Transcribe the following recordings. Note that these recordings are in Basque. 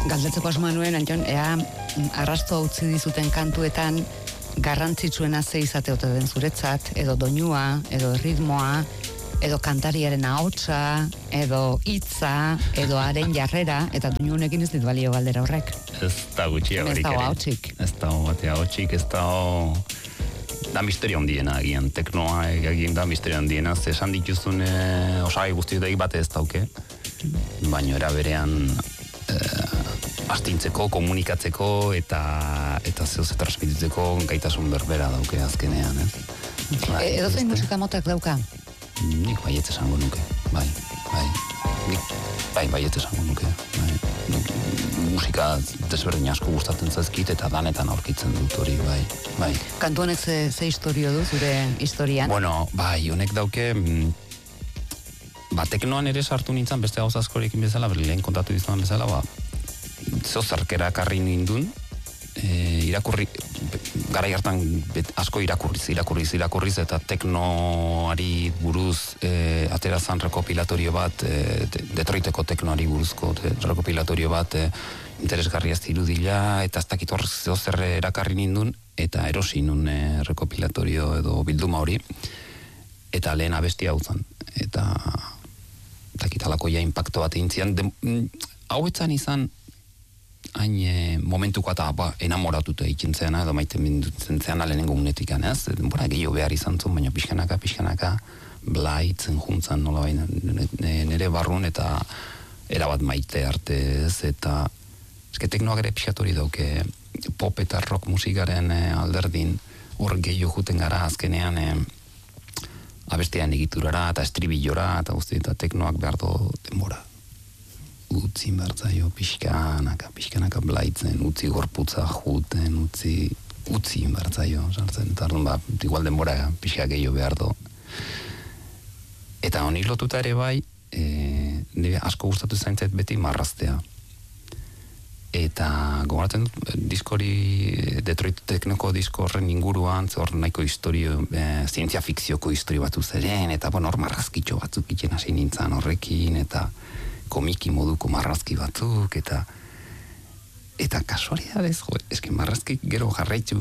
galdetzeko asmoa nuen, Anton, ea arrastoa utzi dizuten kantuetan garrantzitsuena ze izate ote den zuretzat, edo doinua, edo ritmoa, edo kantariaren ahotsa, edo hitza, edo haren jarrera, eta doinu honekin ez dit balio galdera horrek. Ez da gutxi Ez dago ahotsik. Ez dago batea ahotsik, ez dago... Da misterio handiena egin, teknoa egin da misterio handiena, ze esan dituzun osagai guztiotek bate ez dauke, baina era berean astintzeko, komunikatzeko eta zehuz transmititzeko gaitasun berbera dauke azkenean, ez? Edo zein musika motak dauka? Nik baietz esango nuke, bai. Nik baietz esango nuke, bai. Musika desberdin asko gustatzen zaizkit eta danetan aurkitzen dut hori, bai. Kantu honek ze historio du, zure historian? Bueno, bai, honek dauke... teknoan ere sartu nintzen, beste gauza askorekin bezala, lehen kontatu dizuan bezala, zozarkera karri nindun, irakurri, gara hartan asko irakurriz, eta teknoari buruz aterazan rekopilatorio bat, Detroiteko teknoari buruzko rekopilatorio bat, interesgarria ez dirudila, eta ez dakit hor zozer erakarri nindun, eta erosi nun rekopilatorio edo bilduma hori, eta lehen abestia hau zen, eta takitalako ja impacto bat egin hau etzan izan hain momentuko eta enamoratuta egiten zeana, edo maite mindutzen zeana lehenengo unetik, ez? Denbora gehiago behar izan zuen, baina pixkanaka blaitzen juntzan nola baina nire barrun eta erabat maite arte ez, eta teknoak ere pixatori dauke pop eta rock musikaren alderdin hor gehiago juten gara azkenean abestean egiturara eta estribillora eta guzti eta teknoak behar do denbora. Utzi inbertzaio pixkanaka blaitzen, utzi gorputza juten, utzi inbertzaio sartzen, eta orduan igual denbora pixka gehiago behar do. Eta honi lotuta ere bai, nire asko gustatu zaintzait beti marraztea. Eta gogoratzen dut, diskori, Detroit Teknoko disko horren inguruan, hor nahiko historio, zientzia fikzioko historio batu zeren, eta hor marrazkitxo batzuk itzen hasi nintzen horrekin, eta komiki moduko marrazki batzuk, eta kasualidadez, eski marrazki gero jarraitu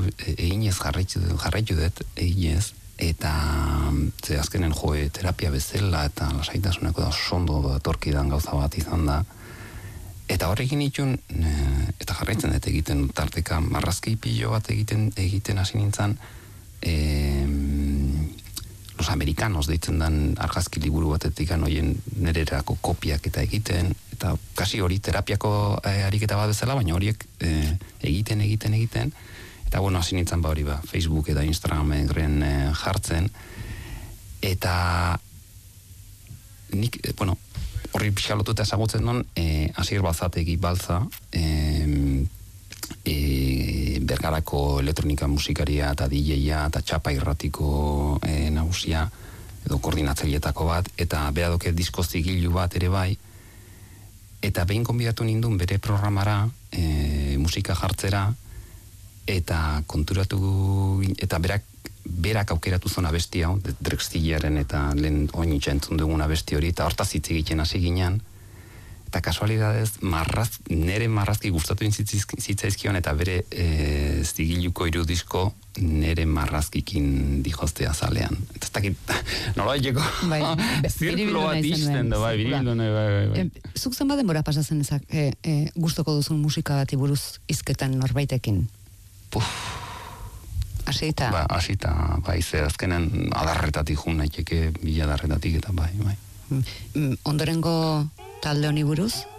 dut, eginez, eta ze azkenen terapia bezala, eta lasaitasuneko da sondo datorkidan gauza bat izan da, eta horrekin itxun, eta jarraitzen dut egiten tarteka marrazki pilo bat egiten hasi nintzen, Los Americanos deitzen den argazki liburu batetik anoien nererako kopiak eta egiten, eta kasi hori terapiako ariketa bat bezala, baina horiek egiten, eta hasi nintzen hori Facebook eta Instagramen jartzen, eta nik, horri pixalotuta ezagutzen non, Asier Balzategi Balza, Bergarako elektronika musikaria eta DJ-a eta txapa irratiko nagusia edo koordinatzaileetako bat, eta beradoke disko zigilu bat ere bai, eta behin konbidatu nindun bere programara musika jartzera, eta konturatu, eta berak aukeratu zona abesti hau, Drextillaren eta lehen oinitza entzun dugun abesti hori, eta hortaz hitz egiten hasi ginen, eta kasualidadez, nere marrazki gustatu zitzaizkion, eta bere zigiluko irudizko nere marrazkikin dijoztea zalean. Eta ez dakit, nola egeko, zirkulo bat izten da, biribildu nahi, bai. Zuk zenbat denbora pasatzen ezak gustoko duzun musika bati buruz izketan norbaitekin? Asita? Asita, ze azkenen adarretatik jun naiteke, bila adarretatik eta bai. Ondorengo talde honi buruz,